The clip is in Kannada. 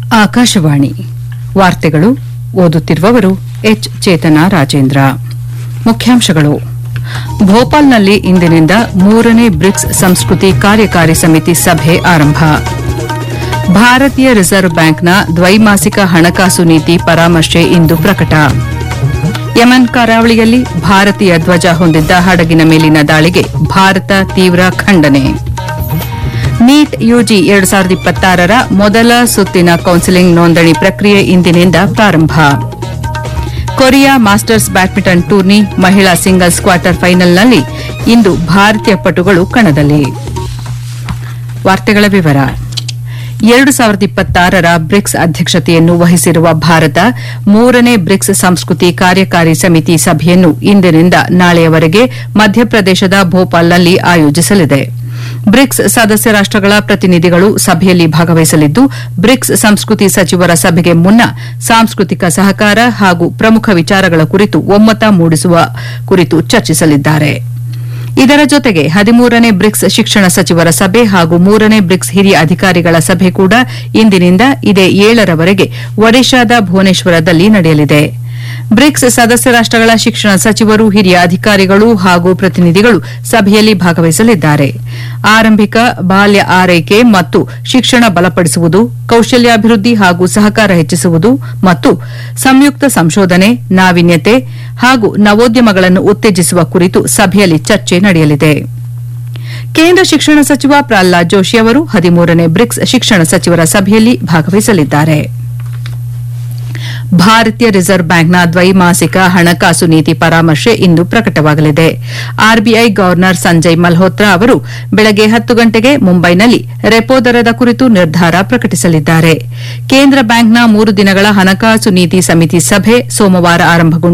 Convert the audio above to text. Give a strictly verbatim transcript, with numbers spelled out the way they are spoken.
ಆಕಾಶವಾಣಿ ವಾರ್ತೆಗಳು ಓದುತ್ತಿರುವವರು ಎಚ್ ಚೇತನಾ ರಾಜೇಂದ್ರ. ಮುಖ್ಯಾಂಶಗಳು: ಭೋಪಾಲ್ನಲ್ಲಿ ಇಂದಿನಿಂದ ಮೂರನೇ ಬ್ರಿಕ್ಸ್ ಸಂಸ್ಕೃತಿ ಕಾರ್ಯಕಾರಿ ಸಮಿತಿ ಸಭೆ ಆರಂಭ. ಭಾರತೀಯ ರಿಸರ್ವ್ ಬ್ಯಾಂಕ್ನ ದ್ವೈಮಾಸಿಕ ಹಣಕಾಸು ನೀತಿ ಪರಾಮರ್ಶೆ ಇಂದು ಪ್ರಕಟ. ಯೆಮನ್ ಕರಾವಳಿಯಲ್ಲಿ ಭಾರತೀಯ ಧ್ವಜ ಹೊಂದಿದ್ದ ಹಡಗಿನ ಮೇಲಿನ ದಾಳಿಗೆ ಭಾರತ ತೀವ್ರ ಖಂಡನೆ. ನೀಟ್ ಯುಜಿ ಎರಡು ಸಾವಿರದ ಇಪ್ಪತ್ತಾರರ ಮೊದಲ ಸುತ್ತಿನ ಕೌನ್ಸೆಲಿಂಗ್ ನೋಂದಣಿ ಪ್ರಕ್ರಿಯೆ ಇಂದಿನಿಂದ ಪ್ರಾರಂಭ. ಕೊರಿಯಾ ಮಾಸ್ಟರ್ಸ್ ಬ್ಯಾಡ್ಮಿಂಟನ್ ಟೂರ್ನಿ ಮಹಿಳಾ ಸಿಂಗಲ್ಸ್ ಕ್ವಾರ್ಟರ್ ಫೈನಲ್ನಲ್ಲಿ ಇಂದು ಭಾರತೀಯ ಪಟುಗಳು ಕಣದಲ್ಲಿ. ವಾರ್ತೆಗಳ ವಿವರ. ಎರಡು ಸಾವಿರದ ಇಪ್ಪತ್ತಾರರ ಬ್ರಿಕ್ಸ್ ಅಧ್ಯಕ್ಷತೆಯನ್ನು ವಹಿಸಿರುವ ಭಾರತ ಮೂರನೇ ಬ್ರಿಕ್ಸ್ ಸಂಸ್ಕೃತಿ ಕಾರ್ಯಕಾರಿ ಸಮಿತಿ ಸಭೆಯನ್ನು ಇಂದಿನಿಂದ ನಾಳೆಯವರೆಗೆ ಮಧ್ಯಪ್ರದೇಶದ ಭೋಪಾಲ್ನಲ್ಲಿ ಆಯೋಜಿಸಲಿದೆ. ಬ್ರಿಕ್ಸ್ ಸದಸ್ಯ ರಾಷ್ಟಗಳ ಪ್ರತಿನಿಧಿಗಳು ಸಭೆಯಲ್ಲಿ ಭಾಗವಹಿಸಲಿದ್ದು, ಬ್ರಿಕ್ಸ್ ಸಂಸ್ಕೃತಿ ಸಚಿವರ ಸಭೆಗೆ ಮುನ್ನ ಸಾಂಸ್ಕೃತಿಕ ಸಹಕಾರ ಹಾಗೂ ಪ್ರಮುಖ ವಿಚಾರಗಳ ಕುರಿತು ಒಮ್ಮತ ಮೂಡಿಸುವ ಕುರಿತು ಚರ್ಚಿಸಲಿದ್ದಾರೆ. ಇದರ ಜೊತೆಗೆ ಹದಿಮೂರನೇ ಬ್ರಿಕ್ಸ್ ಶಿಕ್ಷಣ ಸಚಿವರ ಸಭೆ ಹಾಗೂ ಮೂರನೇ ಬ್ರಿಕ್ಸ್ ಹಿರಿಯ ಅಧಿಕಾರಿಗಳ ಸಭೆ ಕೂಡ ಇಂದಿನಿಂದ ಇದೇ ಏಳರವರೆಗೆ ಒಡಿಶಾದ ಭುವನೇಶ್ವರದಲ್ಲಿ ನಡೆಯಲಿದೆ. ಬ್ರಿಕ್ಸ್ ಸದಸ್ಯ ರಾಷ್ಟಗಳ ಶಿಕ್ಷಣ ಸಚಿವರು, ಹಿರಿಯ ಅಧಿಕಾರಿಗಳು ಹಾಗೂ ಪ್ರತಿನಿಧಿಗಳು ಸಭೆಯಲ್ಲಿ ಭಾಗವಹಿಸಲಿದ್ದಾರೆ. ಆರಂಭಿಕ ಬಾಲ್ಯ ಆರೈಕೆ ಮತ್ತು ಶಿಕ್ಷಣ ಬಲಪಡಿಸುವುದು, ಕೌಶಲ್ಯಾಭಿವೃದ್ಧಿ ಹಾಗೂ ಸಹಕಾರ ಹೆಚ್ಚಿಸುವುದು ಮತ್ತು ಸಂಯುಕ್ತ ಸಂಶೋಧನೆ, ನಾವೀನ್ಯತೆ ಹಾಗೂ ನವೋದ್ಯಮಗಳನ್ನು ಉತ್ತೇಜಿಸುವ ಕುರಿತು ಸಭೆಯಲ್ಲಿ ಚರ್ಚೆ ನಡೆಯಲಿದೆ. ಕೇಂದ್ರ ಶಿಕ್ಷಣ ಸಚಿವ ಪ್ರಹ್ಲಾದ್ ಜೋಶಿ ಅವರು ಹದಿಮೂರನೇ ಬ್ರಿಕ್ಸ್ ಶಿಕ್ಷಣ ಸಚಿವರ ಸಭೆಯಲ್ಲಿ ಭಾಗವಹಿಸಲಿದ್ದಾರೆ. ಭಾರತೀಯ ರಿಸರ್ವ್ ಬ್ಯಾಂಕ್ನ ದ್ವೈಮಾಸಿಕ ಹಣಕಾಸು ನೀತಿ ಪರಾಮರ್ಶೆ ಇಂದು ಪ್ರಕಟವಾಗಲಿದೆ. ಆರ್ಬಿಐ ಗವರ್ನರ್ ಸಂಜಯ್ ಮಲ್ಹೋತ್ರಾ ಅವರು ಬೆಳಗ್ಗೆ ಹತ್ತು ಗಂಟೆಗೆ ಮುಂಬೈನಲ್ಲಿ ರೆಪೋ ದರದ ಕುರಿತು ನಿರ್ಧಾರ ಪ್ರಕಟಿಸಲಿದ್ದಾರೆ. ಕೇಂದ್ರ ಬ್ಯಾಂಕ್ನ ಮೂರು ದಿನಗಳ ಹಣಕಾಸು ನೀತಿ ಸಮಿತಿ ಸಭೆ ಸೋಮವಾರ ಆರಂಭಗೊಂಡು